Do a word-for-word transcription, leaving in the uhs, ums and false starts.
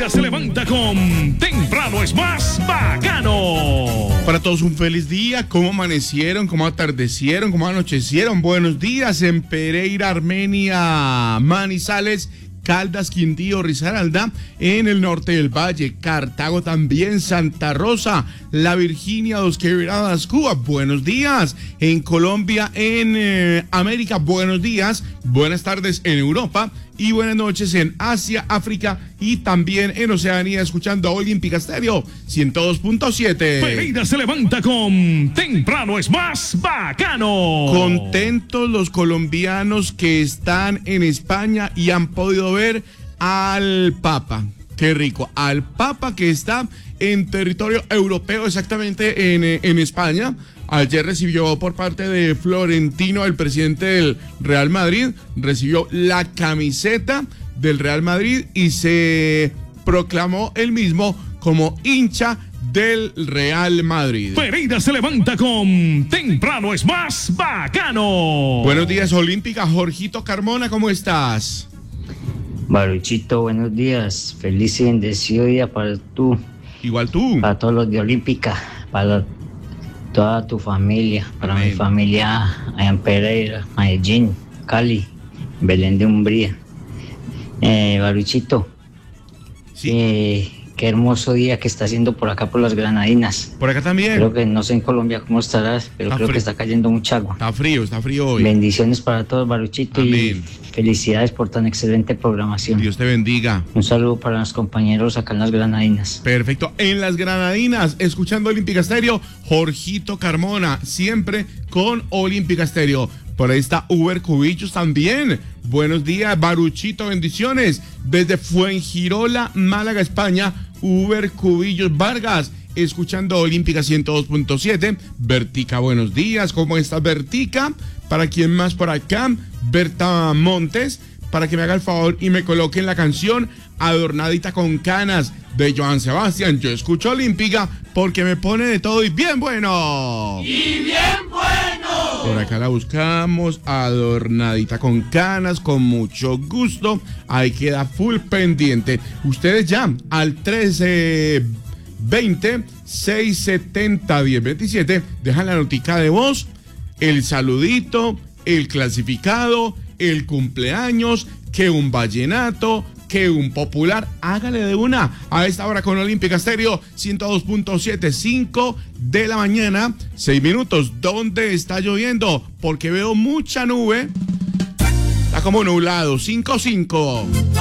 Pereira se levanta con Temprano es más bacano. Para todos un feliz día. ¿Cómo amanecieron? ¿Cómo atardecieron? ¿Cómo anochecieron? Buenos días en Pereira, Armenia, Manizales, Caldas, Quindío, Risaralda, en el norte del valle, Cartago también, Santa Rosa, La Virginia, Dos Quebradas, Cuba, buenos días. En Colombia, en eh, América, buenos días. Buenas tardes en Europa y buenas noches en Asia, África y también en Oceanía, escuchando Olímpica Estéreo ciento dos punto siete. Pereira se levanta con Temprano es más bacano. Contentos los colombianos que están en España y han podido ver al Papa. Qué rico, al Papa que está en territorio europeo, exactamente en, en España. Ayer recibió por parte de Florentino, el presidente del Real Madrid, recibió la camiseta del Real Madrid y se proclamó él mismo como hincha del Real Madrid. Pereira se levanta con Temprano es más bacano. Buenos días, Olímpica. Jorgito Carmona, ¿cómo estás? Baruchito, buenos días. Feliz y bendecido día para tú. Igual tú. Para todos los de Olímpica, para toda tu familia, para Amén. mi familia allá en Pereira, Medellín, Cali, Belén de Umbría. Eh, Baruchito, Sí. eh, qué hermoso día que está haciendo por acá por las Granadinas. Por acá también. Creo que no sé en Colombia cómo estarás, pero Está creo frío. que está cayendo mucha agua. Está frío, está frío hoy. Bendiciones para todos, Baruchito, Amén. y felicidades por tan excelente programación. Dios te bendiga. Un saludo para los compañeros acá en las Granadinas. Perfecto. En las Granadinas, escuchando Olímpica Estéreo, Jorgito Carmona, siempre con Olímpica Estéreo. Por ahí está Uber Cubillos también. Buenos días, Baruchito, bendiciones. Desde Fuengirola, Málaga, España, Uber Cubillos Vargas, escuchando Olímpica ciento dos punto siete. Vertica, buenos días. ¿Cómo estás, Vertica? ¿Para quién más por acá? Berta Montes, para que me haga el favor y me coloquen la canción Adornadita con Canas de Joan Sebastián. Yo escucho Olímpica porque me pone de todo y bien bueno. Y bien bueno. Por acá la buscamos, Adornadita con Canas, con mucho gusto. Ahí queda full pendiente. Ustedes ya al trece veinte, seiscientos setenta, diez veintisiete dejan la notica de voz, el saludito, el clasificado, el cumpleaños, que un vallenato, que un popular, hágale de una a esta hora con Olímpica Estéreo ciento dos punto siete, cinco de la mañana, seis minutos. ¿Dónde está lloviendo? Porque veo mucha nube, está como nublado, cinco cinco.